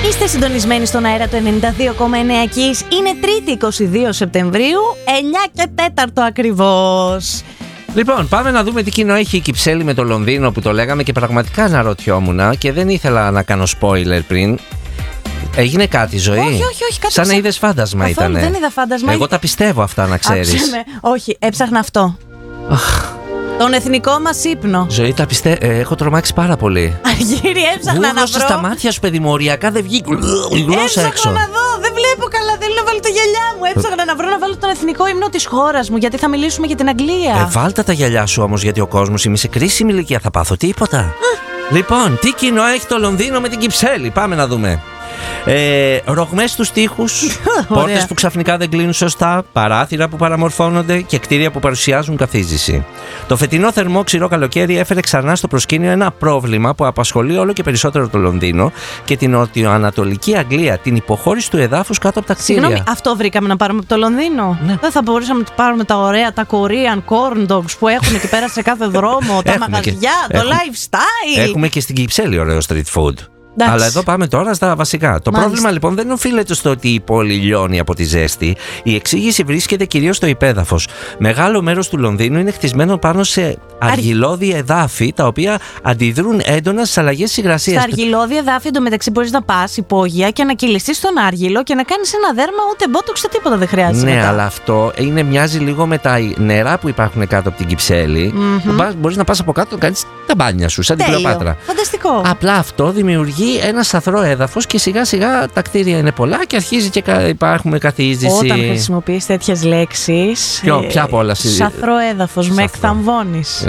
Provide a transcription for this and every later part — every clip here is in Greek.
Είστε συντονισμένοι στον αέρα του 92,9 Kiss. Είναι Τρίτη 22 Σεπτεμβρίου, 9 και 4 ακριβώς. Λοιπόν, πάμε να δούμε τι κοινό έχει η Κυψέλη με το Λονδίνο που το λέγαμε και πραγματικά αναρωτιόμουν και δεν ήθελα να κάνω spoiler πριν. Έγινε κάτι, Ζωή? Όχι, κάτι σαν να είδες φάντασμα ήτανε. Δεν είδα φάντασμα. Εγώ τα πιστεύω αυτά, να ξέρεις. Όχι, έψαχνα αυτό. Τον εθνικό μας ύπνο. Ζωή, έχω τρομάξει πάρα πολύ. Αργύρι, έψαχνα να βρω. Στα μάτια σου, παιδί μου, οριακά δεν βγήκε η γλώσσα έξω. Έψαχνα να δω, δεν βλέπω καλά, θέλω να βάλω τα γυαλιά μου. Έψαχνα να βρω να βάλω τον εθνικό ύμνο της χώρας μου, γιατί θα μιλήσουμε για την Αγγλία. Βάλτα τα γυαλιά σου όμως, γιατί ο κόσμος, είμαι σε κρίσιμη ηλικία, θα πάθω τίποτα. Λοιπόν, τι κοινό έχει το Λονδίνο με την Κυψέλη? Πάμε να δούμε. Ρογμές στους τοίχους, πόρτες που ξαφνικά δεν κλείνουν σωστά, παράθυρα που παραμορφώνονται και κτίρια που παρουσιάζουν καθίζηση. Το φετινό θερμό ξηρό καλοκαίρι έφερε ξανά στο προσκήνιο ένα πρόβλημα που απασχολεί όλο και περισσότερο το Λονδίνο και την νοτιοανατολική Αγγλία, την υποχώρηση του εδάφους κάτω από τα κτίρια. Συγγνώμη, αυτό βρήκαμε να πάρουμε από το Λονδίνο? Ναι. Δεν θα μπορούσαμε να πάρουμε τα ωραία, τα Korean corn dogs που έχουν εκεί πέρα σε κάθε δρόμο, τα μαγαζιά, το lifestyle. Έχουμε και στην Κυψέλη ωραίο street food. Αλλά εδώ πάμε τώρα στα βασικά. Το πρόβλημα λοιπόν δεν οφείλεται στο ότι η πόλη λιώνει από τη ζέστη. Η εξήγηση βρίσκεται κυρίως στο υπέδαφος. Μεγάλο μέρος του Λονδίνου είναι χτισμένο πάνω σε αργυλώδη εδάφη, τα οποία αντιδρούν έντονα στις αλλαγές της υγρασίας. Στα αργυλώδη εδάφη εντωμεταξύ μπορείς να πας υπόγεια και να κυλιστείς στον άργυλο και να κάνεις ένα δέρμα, ούτε μπότοξ, ούτε τίποτα δεν χρειάζεται. Ναι, μετά. Αλλά αυτό μοιάζει λίγο με τα νερά που υπάρχουν κάτω από την Κυψέλη. Μπορείς να πας από κάτω να κάνεις τα μπάνια σου, σαν την Κλεοπάτρα. Φανταστικό. Απλά αυτό δημιουργεί ένα σταθερό έδαφος και σιγά σιγά τα κτίρια είναι πολλά και αρχίζει και υπάρχουμε καθίζηση. Όταν χρησιμοποιείς τέτοιες λέξεις. Ποια από όλα? Σταθερό έδαφος, με εκθαμβώνεις.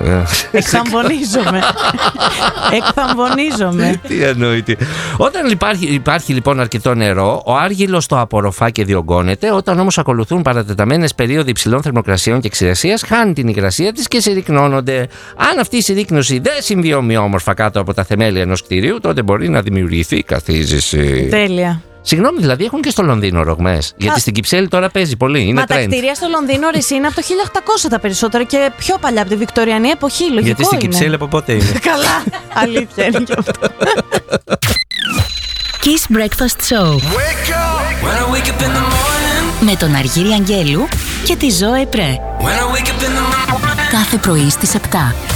Εκθαμβωνίζομαι. Τι εννοείται. Όταν υπάρχει λοιπόν αρκετό νερό, ο άργυλος το απορροφά και διωγγώνεται. Όταν όμως ακολουθούν παρατεταμένες περίοδοι υψηλών θερμοκρασιών και ξηρασίας, χάνει την υγρασία της και συρρυκνώνονται. Αν αυτή η συρρύκνωση δεν συμβεί ομοιόμορφα κάτω από τα θεμέλια ενός κτηρίου, τότε μπορεί να δημιουργηθεί καθίζηση. Τέλεια. Συγγνώμη, δηλαδή έχουν και στο Λονδίνο ρογμές? Γιατί στην Κυψέλη τώρα παίζει πολύ. Είναι trend. Τα κτίρια στο Λονδίνο είναι από το 1800 τα περισσότερα και πιο παλιά, από τη Βικτωριανή εποχή. Λογικό. Γιατί στην Κυψέλη από πότε είναι? Καλά. Αλήθεια είναι και αυτό. Kiss Breakfast Show. Wake up. When I wake up in the morning. Με τον Αργύρη Αγγέλου και τη Ζωέ Πρέ. Κάθε πρωί στις 7.